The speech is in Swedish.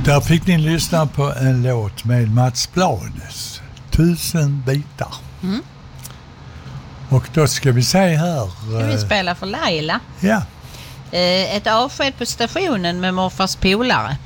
Där fick ni lyssna på en låt med Mats Blades, 1000 bitar. Och då ska vi se här. Ska vi spela för Laila? Ja. Ett avsked på stationen med morfars polare.